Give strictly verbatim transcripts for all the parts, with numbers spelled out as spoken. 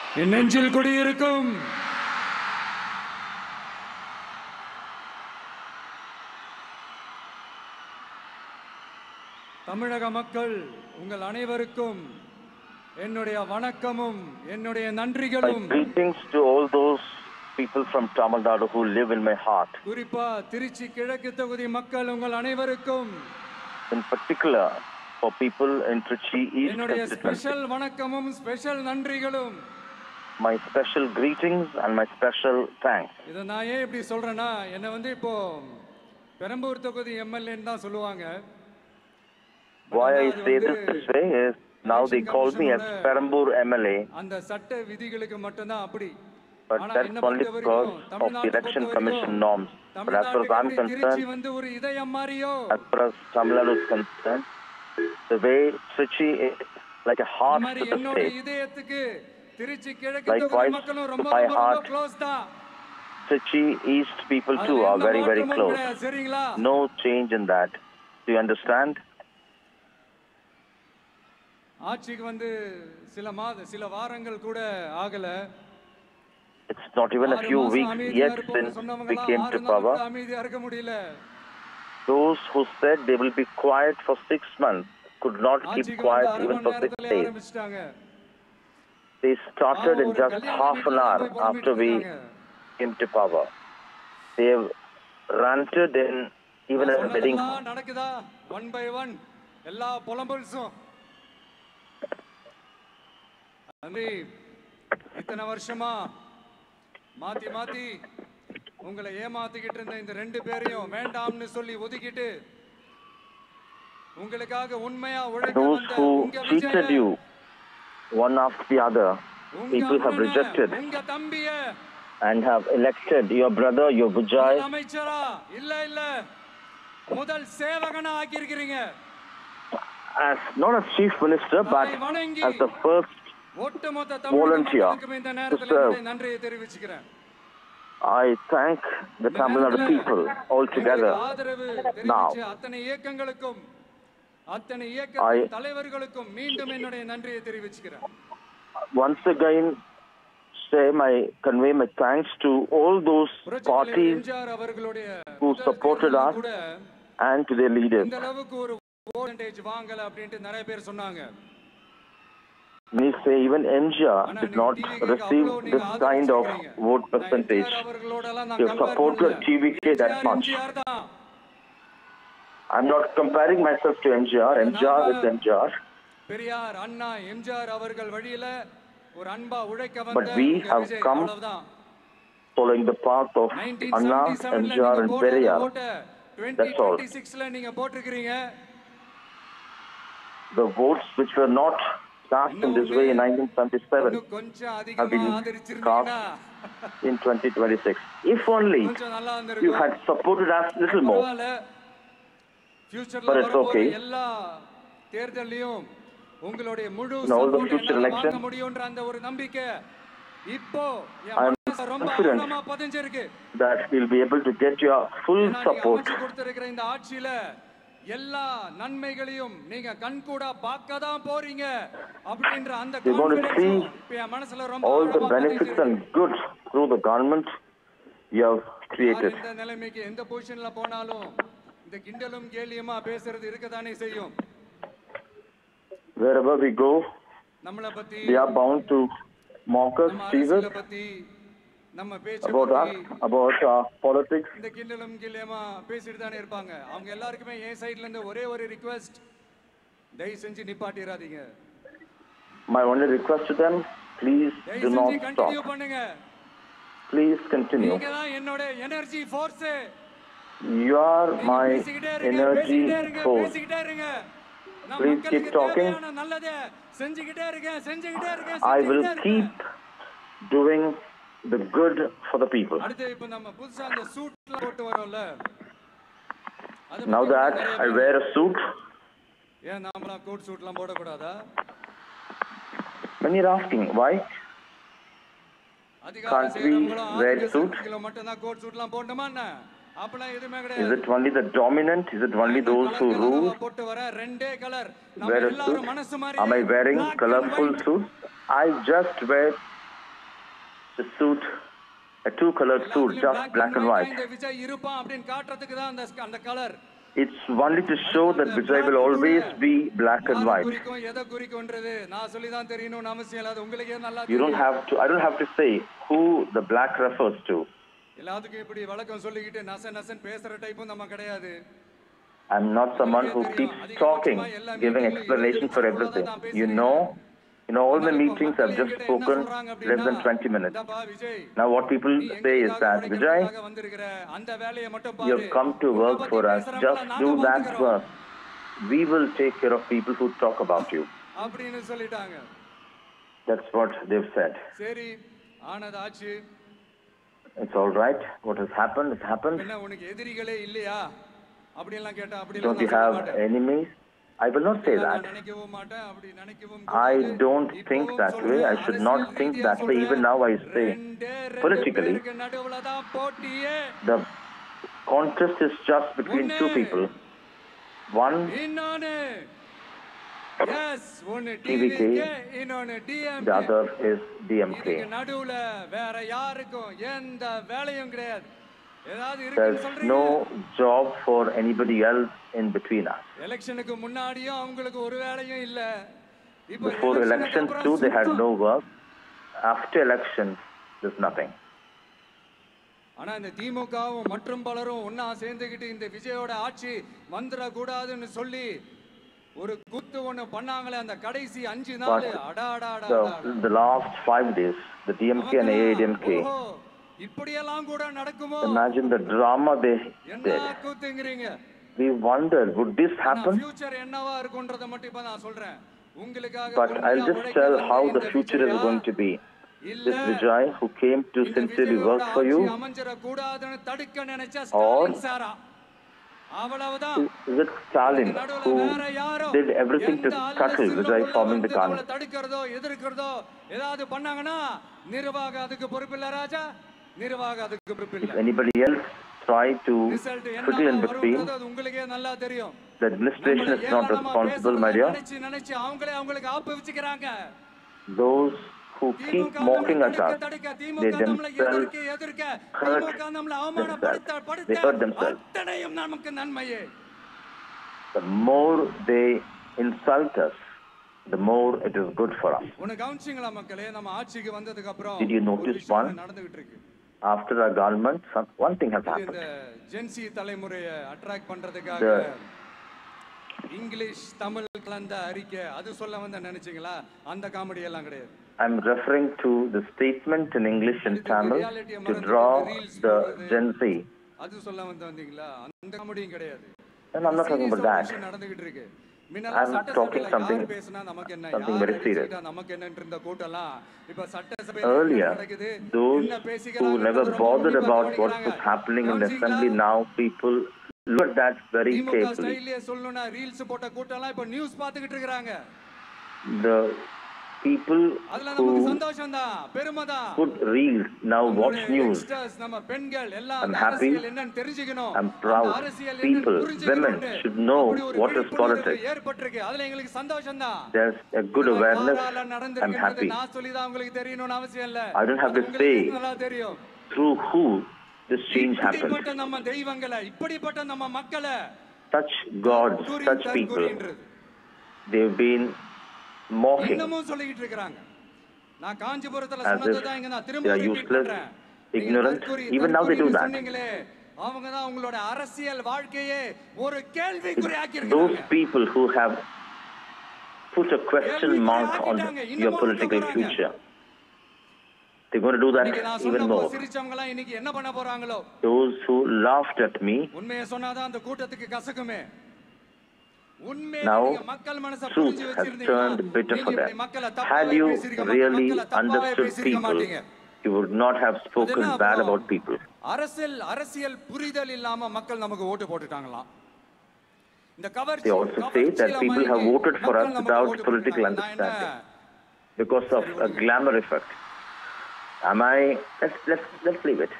என் நெஞ்சில் குடியிருக்கும் தமிழக மக்கள் உங்கள் அனைவருக்கும் என்னுடைய வணக்கமும் என்னுடைய நன்றிகளும். Greetings to all those people from Tamil Nadu who live in my heart. குறிப்பா திருச்சி கிழக்கு தொகுதி மக்கள் உங்கள் அனைவருக்கும், in particular for people in Trichy East என்னுடைய constituency, ஸ்பெஷல் வணக்கமும் ஸ்பெஷல் நன்றிகளும். my special greetings and my special thanks. இத நான் ஏன் இப்படி சொல்றேன்னா, என்ன வந்து இப்போ பெரம்பூர் தொகுதி எம்எல்ஏன்னு தான் சொல்லுவாங்க. Why I say this this way is now they call me as Perambur M L A. அந்த சட்ட விதிகளுக்கு மட்டும் தான் அப்படி. But that's only because of the election commission norms. But as far as I'm concerned, as far as Tamil Nadu is concerned, the way Trichy is like a heart to the state. Likewise, to my heart, Trichy East people too are very, very close. No change in that. Do you understand? ஆட்சிக்கு வந்து சில மாத சில வாரங்கள் கூட ஆகல. It's not even a few weeks yet since we came to power. Those who said they will be quiet for six months could not keep quiet even for six days. They started in just half an hour after we came to power. They have ranted in even a wedding. One by one, எல்லா புலம்பல்ஸும் நன்றி. இத்தனை வருஷமா மாத்தி மாத்தி உங்களை ஏமாத்திக்கிட்டு இருந்த இந்த ரெண்டு பேரையும் வேண்டாம்னு சொல்லி ஒதுக்கிட்டு உங்களுக்காக உண்மையா உழைக்க வந்த உங்க Vijay, one after the other, people have rejected உங்க தம்பிய and have elected your brother, your Vijay, அமைச்சரா இல்ல இல்ல முதல் சேவகனா ஆக்கி இருக்கீங்க. As not as chief minister but as the first volunteer to serve. I thank the Tamil Nadu people altogether. Now, I once again say my convey my thanks to all those parties who supported us and to their leaders. We say even M G R did not receive this kind of vote percentage. You supported T V K that much. I'm not comparing myself to M G R. M G R is M G R. But we have come following the path of Anna, M G R and Periyar. That's all. The votes which were not cast in this way in nineteen seventy-seven have been cast in twenty twenty-six. If only you had supported us a little more. But it's okay. In all the future elections, I am confident that we'll be able to get your full support. எல்லா நன்மைகளையும் நீங்க கண்கூடா பார்க்க தான் போறீங்க அப்படிங்கற அந்த confidence all the benefits and goods through the government you have created. இந்த நிலைமைக்கு எந்த பொசிஷன்ல போனாலும் இந்த கிண்டலும் கேலியுமா பேசுறது இருக்கதானே செய்யும். Wherever we go, நம்மள பத்தி they are bound to mock us, tease us about us, about our politics. இந்த கிண்டலும் கேலியுமா பேசிட்டு தானே இருப்பாங்க. அவங்க எல்லாருக்குமே ஏ சைடுல இருந்து ஒரே ஒரு ரிக்வெஸ்ட், தயவு செஞ்சு நிப்பாட்டிராதீங்க. My only request to them, please do not stop. Please continue. நீங்க தான் என்னோட energy force. You are my energy force. Please keep talking. I will keep doing the good for the people. Now that I wear a suit, when you're asking why can't we wear suit? Is it only the dominant? Is it only those who rule wear a suit? Am I wearing colorful suits? I just wear the suit, a two-colored suit, just black and white. இந்த விஜய் இருப்பான் அப்படினு காட்றதுக்கு தான் அந்த அந்த colour. It's only to show that Vijay will always be black and white. குறிக்கும் எதை குறிக்கும்ன்றது நான் சொல்லி தான் தெரியணும்னு அவசியம் இல்ல. அது உங்களுக்கே நல்லா தெரியும். You don't have to, I don't have to say who the black refers to. எல்லாத்துக்கும் இப்படி வழக்கம் சொல்லிக்கிட்டு நச நசன் பேசுற டைப்பும் நம்ம கிடையாது. I'm not someone who keeps talking, giving explanation for everything. You know, in all my meetings I've just spoken less than twenty minutes. Now what people say is that, Vijay, you have come to work for us, just do that work. We will take care of people who talk about you. That's what they've said. It's all right. What has happened, has happened. Don't you have enemies? I will not say that. I don't think that way. I should not think that way. Even now I say, politically, the contest is just between two people. One, T V K, the other is D M K. There's no job for anybody else in between us. Before elections too, they had no work. After elections, there's nothing. ஆனா இந்த திமுகவும் மற்றும் பலரும் ஒண்ணா சேர்ந்துக்கிட்டு இந்த விஜயோட ஆட்சி வந்துட கூடாதுன்னு சொல்லி ஒரு குத்து ஒண்ணு பண்ணாங்களே அந்த கடைசி அஞ்சு நாள் அடாடாடா the last five days the D M K and A I D M K, இப்படியெல்லாம் கூட நடக்குமோ? Imagine the drama they did. We wondered, would this happen? Future என்னவா இருக்கும்ன்றத மட்டும் இப்ப நான் சொல்றேன் உங்களுக்காக. But I'll just tell how the future is going to be. This Vijay who came to sincerely work for you, or is it Stalin who did everything to scuttle Vijay forming the government? If anybody else tried to fiddle in between, the administration is not responsible, my dear. Those who keep mocking at us, they themselves hurt themselves. They hurt themselves. The more they insult us, the more it is good for us. Did you notice one? After our government, some, one thing has happened. The English, Tamil, Kalanda, Arike, adu solla vanda nenichingala andha comedy ellam kedaiya. I'm referring to the statement in English and Tamil to draw the Gen Z. adu solla vanda vandingala andha comedy kedaiya. And I'm not talking about that. I'm talking something, something very serious. Earlier, those who never bothered about what was happening in the assembly, now people look at that very carefully. The people who put reels now watch news. I'm happy, I'm proud. People, women should know what is politics. There's a good awareness. I'm happy. I don't have to say through who this change happened. Such gods, such people, they've been mocking as if they are useless, ignorant. Even now they do that. It's those people who have put a question mark on your political future. They're going to do that even more. Those who laughed at me, now truth has turned bitter for them. Had you really understood people, you would not have spoken bad about people. They also say that people have voted for us without political understanding because of a glamour effect. Am I? Let's let's let's leave it.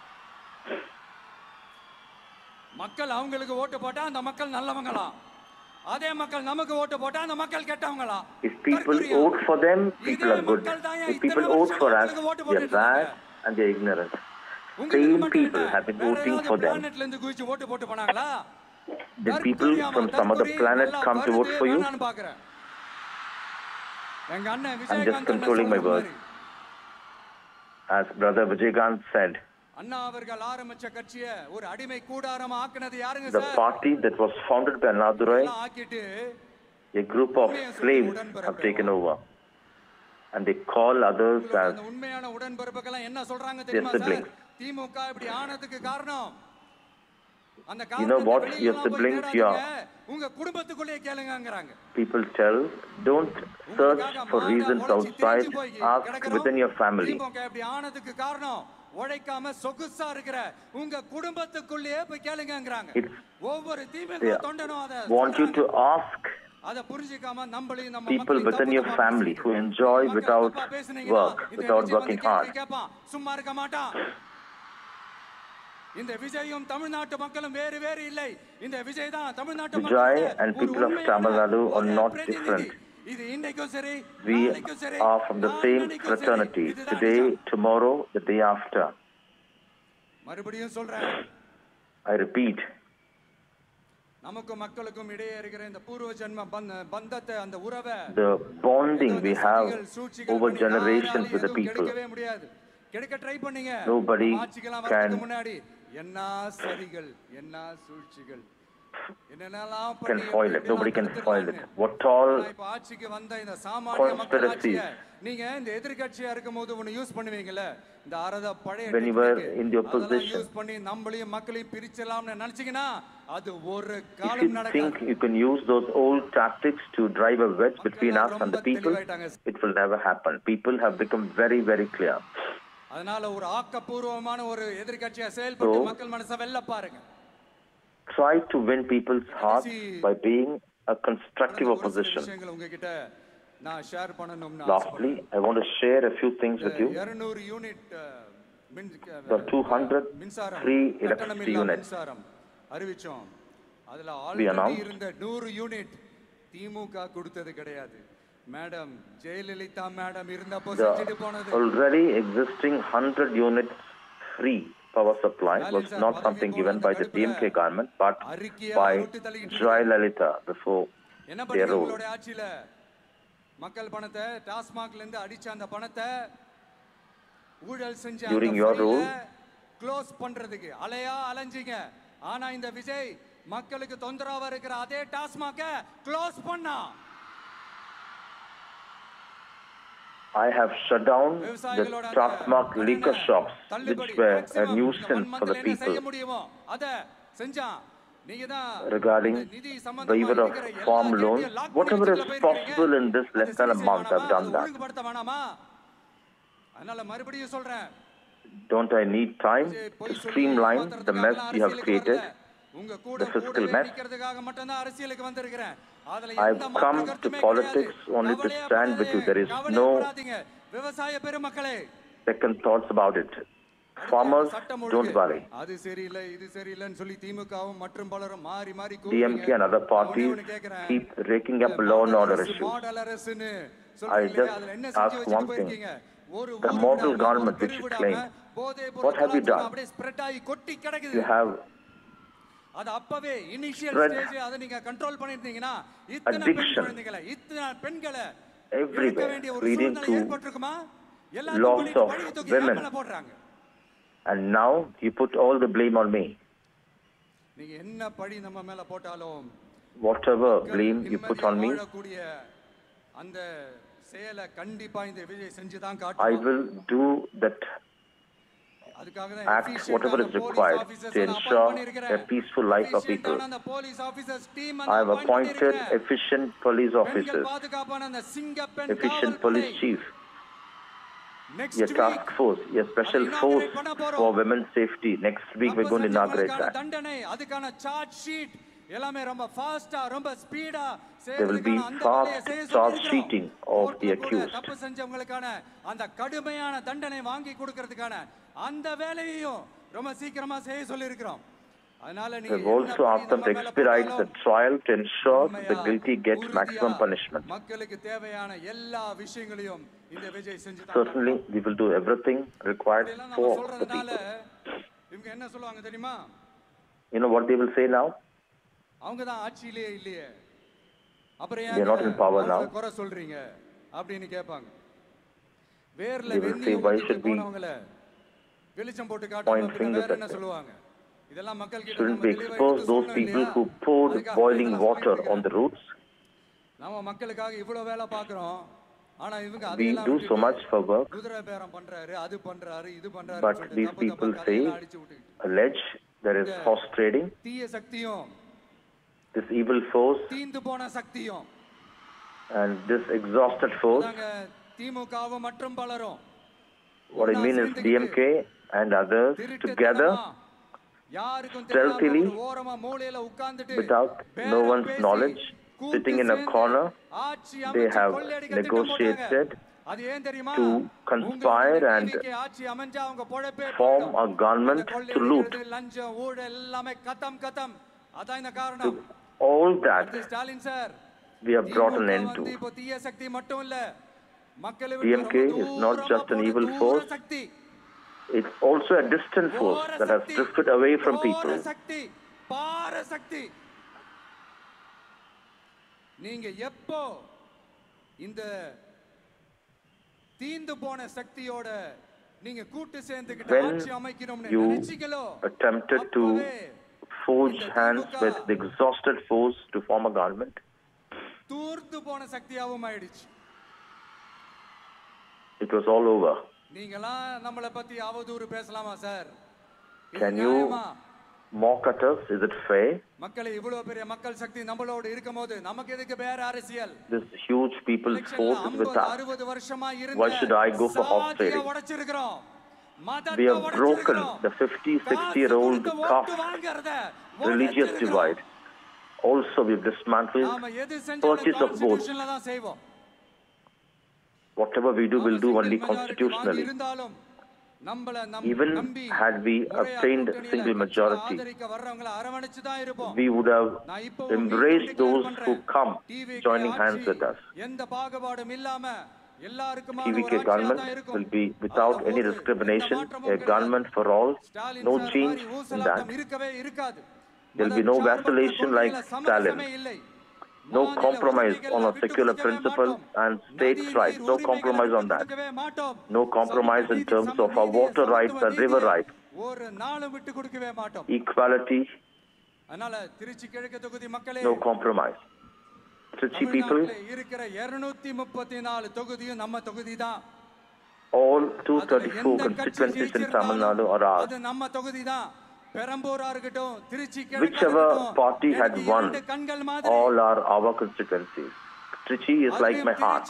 மக்கள் அவங்களுக்கு ஓட்டு போட்டா அந்த மக்கள் நல்லவங்களா அதே மக்கள் நமக்கு ஓட்டு போட்டா அந்த மக்கள் கெட்டவங்களா? If people vote for them, people are good. If people vote for us, they are bad and they are ignorant. Same people have been voting for them. பிளானட்ல இருந்து குதிச்சு ஓட்டு போட்டு போனாங்களா? Did people from some other planet come to vote for you? நான் பார்க்கறேன். எங்க அண்ணன் I'm just Vijayakanth controlling my words. As brother Vijaykanth said, அண்ணா அவர்கள் ஆரம்பிச்ச கட்சியை ஒரு அடிமை கூடாரமா ஆக்குனது யாருங்க the sir? party that was founded by Annadurai, ஆக்கிட்டு a group of slaves have taken over. And they call others as அந்த உண்மையான உடன்பிறப்புகள் என்ன சொல்றாங்க their தெரியுமா சார்? siblings. திமுக இப்படி ஆனதுக்கு காரணம் அந்த You know what? Your காரணத்தை siblings, வெளியில your போய் உங்க குடும்பத்துக்குள்ளே கேளுங்கங்கறாங்க. people tell, don't search for reasons outside, ask within your family. திமுக இப்படி ஆனதுக்கு காரணம் உழைக்காம சொகுசா இருக்கிற உங்க குடும்பத்துக்குள்ளே போய் கேளுங்கங்கறாங்க. ஒவ்வொரு திமுக தொண்டனும் அத Want you to ask அத புரிஞ்சிக்காம நம்மளையும் நம்ம people within your family who enjoy without work, without working hard. சும்மா இருக்க மாட்டான். இந்த விஜயும் தமிழ்நாட்டு மக்களும் வேறு வேறு இல்லை. இந்த விஜய் தான் தமிழ்நாட்டு Vijay and people of Tamil Nadu are not different. இது இன்னைக்கும் சரி We நாளைக்கும் சரி are from the same fraternity, today, tomorrow, the day after. மறுபடியும் சொல்றேன். I repeat, நமக்கும் மக்களுக்கும் இடையே இருக்கிற இந்த பூர்வ ஜென்ம பந்தத்தை அந்த உறவை the bonding we have over generations with the people, கிடைக்கவே முடியாது. கிடைக்க ட்ரை பண்ணீங்க. nobody can முன்னாடி என்ன சரிகள் என்ன சூழ்ச்சிகள் என்னென்னலாம் can foil it. Nobody can foil it. What all இப்ப ஆட்சிக்கு வந்த இந்த சாமானிய மக்கள் conspiracies. நீங்க இந்த எதிர்க்கட்சியா இருக்கும்போது ஒன்னு யூஸ் பண்ணுவீங்கல இந்த அரத பழைய when you were in the opposition, use பண்ணி நம்மளையும் மக்களையும் பிரிச்சலாம்னு நினைச்சீங்கன்னா அது ஒரு if காலம் you நடக்காது. think you can use those old tactics to drive a wedge between us and the people, it will never happen. People have become very, very clear. அதனால ஒரு ஆக்கப்பூர்வமான ஒரு எதிர்க்கட்சியா செயல்பட்டு மக்கள் மனசை வெல்ல பாருங்க. Try to win people's hearts by being a constructive opposition. உங்ககிட்ட நான் ஷேர் பண்ணனும்னா Lastly, I want to share a few things with you. இருநூறு unit The two hundred free electricity units மின்சாரம் அறிவிச்சோம். அதுல ஆல்ரெடி இருந்த நூறு யூனிட் திமுக கொடுத்தது கிடையாது. மேடம் ஜெயலலிதா மேடம் இருந்தப்போ செஞ்சிட்டு போனது. Already existing one hundred units free power supply was not something given by the D M K government but by Jayalalitha before their rule. ஆட்சியில மக்கள் பணத்தை டாஸ்மாக்ல இருந்து அடிச்ச அந்த பணத்தை ஊழல் செஞ்ச during your rule க்ளோஸ் பண்றதுக்கு அலையா அலைஞ்சீங்க. ஆனா இந்த விஜய் மக்களுக்கு தொந்தரவா இருக்கிற அதே டாஸ்மாக க்ளோஸ் பண்ணா. I have shut down the Tasmak liquor shops which were a nuisance for the people. Regarding waiver of farm loans, whatever is possible in this less than a month, I've done that. Don't I need time to streamline the mess you have created, the fiscal mess? I've come to politics only to stand with you. There is no second thoughts about it. Farmers, don't worry. D M K and other parties keep raking up law and order issues. I just ask one thing. The model government which you claim, what have you done? You have அது அப்பவே initial stage அத நீங்க control பண்ணிட்டீங்கன்னா இத்தனை பெண்களை இத்தனை பெண்களை everywhere leading to loss of women, and now you put all the blame on me. நீங்க என்ன பழி நம்ம மேல போட்டாலும் whatever blame you put on me, அந்த செயலை கண்டிப்பா இந்த விஜய் செஞ்சு தான் காட்டுவார். I will do that act whatever is required to ensure a peaceful life of people. I have appointed efficient police officers, efficient police chief, a task force, a special force for women's safety. Next week we're going to inaugurate that. There will be fast charge sheeting of the accused. அந்த கடுமையான தண்டனை வாங்கி கொடுக்கிறதுக்கான அந்த வேலையையும் ரொம்ப சீக்கிரமா செய்ய சொல்லி இருக்கிறோம். We have also asked them to expedite the trial to ensure the guilty get maximum punishment. Certainly, we will do everything required for the people. You know what they will say now? They are not in power now. They will say, why should we point fingers at them? Shouldn't we expose those people who poured boiling water on the roofs? We do so much for work, but these people say, allege there is horse trading, this evil force, and this exhausted force. What I mean is D M K and others together, stealthily, without no one's knowledge, sitting in a corner, they have negotiated to conspire and form a government to loot. To all that, we have brought an end to. D M K is not just an evil force, it's also a distant force that has drifted away from people. நீங்க எப்போ இந்த தீந்து போன சக்தியோட நீங்க கூட்டு சேர்ந்துக்கிட்டு ஆட்சி அமைக்கணும்னு நினைச்சீங்களோ attempted to forge hands with the exhausted force to form a government, தூர்த்து போன சக்தியாவும் ஆயிடுச்சு. it was all over. நீங்களா நம்மள பத்தி அவதூறு பேசலாமா sir? Can you mock at us? Is it fair? மக்களே இவ்வளவு பெரிய மக்கள் சக்தி நம்மளோட இருக்கும்போது நமக்கு எதுக்கு வேற அரசியல்? This huge people's force is with us. Why should I go for horse trading? We have broken the fifty, sixty year old caste religious divide. Also, we have dismantled purchase of votes. Whatever we do, we'll do only constitutionally. Even had we obtained single majority, we would have embraced those who come joining hands with us. T V K government will be without any discrimination, a government for all, no change in that. There will be no vacillation like Stalin. No compromise on a secular principle and states' rights. No compromise on that. No compromise in terms of our water rights and river rights. Equality. No compromise. Trichy people, all two hundred thirty-four constituencies in Tamil Nadu are ours. Whichever party had won, all are our constituencies. Trichy is like my heart,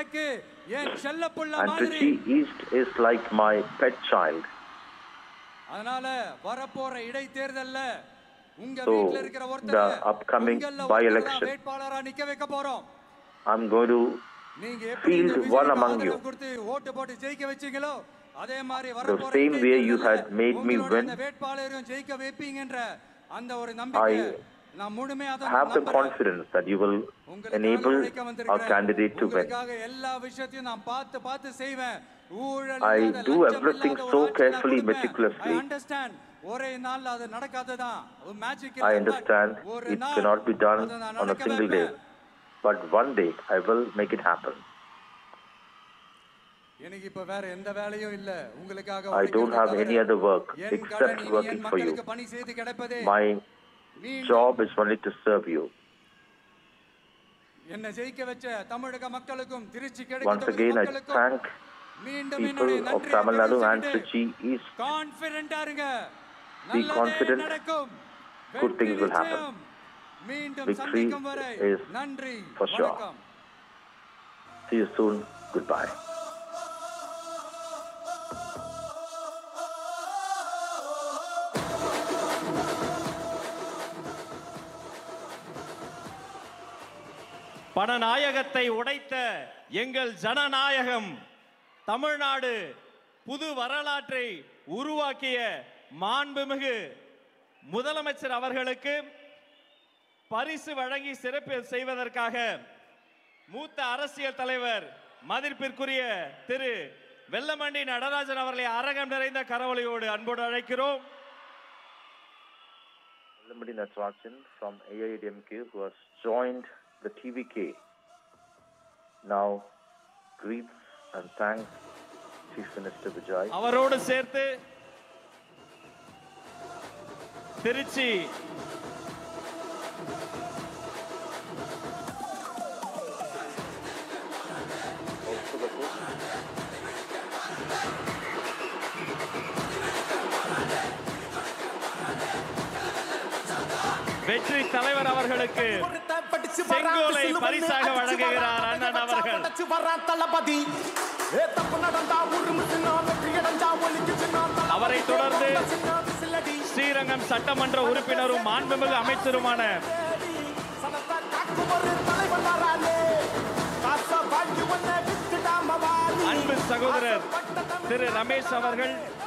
and Trichy East is like my pet child. So, the upcoming by-election, I'm going to field one among you. The same way you had made me win, I have the confidence that you will enable our candidate to win. I do everything so carefully, meticulously. I understand it cannot be done on a single day, but one day I will make it happen. I don't have any other work except working for you. My job is only to serve you. Once again, I thank people of Tamil Nadu and Trichy East. Be confident, good things will happen. Victory is for sure. See you soon. Goodbye. பணநாயகத்தை உடைத்த எங்கள் ஜனநாயகம் தமிழ்நாடு புது வரலாற்றை உருவாக்கிய மாண்புமிகு முதலமைச்சர் அவர்களுக்கு பரிசு வழங்கி சிறப்பு செய்வதற்காக மூத்த அரசியல் தலைவர் மதிப்பிற்குரிய திரு வெல்லமண்டி நடராஜன் அவர்களை அரங்கம் நிறைந்த கரவொலியோடு அன்போடு அழைக்கிறோம். Vellamandi Natarajan from A I A D M K, who has joined the T V K, now greets and thanks Chief Minister Vijay. அவரோடு சேர்த்து திருச்சி வெற்றி தலைவர் அவர்களுக்கு செங்கோலை பரிசாக வழங்குகிறார் அண்ணன் அவர்கள். அவரை தொடர்ந்து ஸ்ரீரங்கம் சட்டமன்ற உறுப்பினரும் மாண்புமிகு அமைச்சருமான அன்பு சகோதரர் திரு ரமேஷ் அவர்கள்